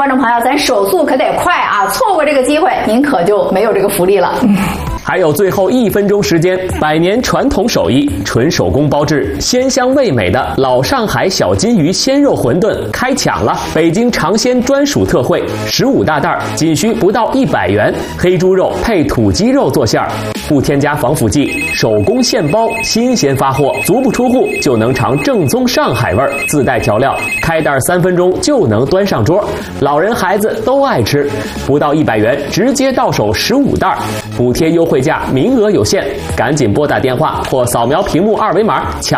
观众朋友，咱手速可得快啊！错过这个机会，您可就没有这个福利了。 还有最后1分钟时间，100年传统手艺，纯手工包制，鲜香味美的老上海小金鱼鲜肉馄饨开抢了！北京尝鲜专属特惠，15大袋，仅需不到100元，黑猪肉配土鸡肉做馅儿，不添加防腐剂，手工现包，新鲜发货，足不出户就能尝正宗上海味儿，自带调料，开袋3分钟就能端上桌，老人孩子都爱吃，不到100元直接到手15袋，补贴优惠价名额有限，赶紧拨打电话或扫描屏幕2维码抢。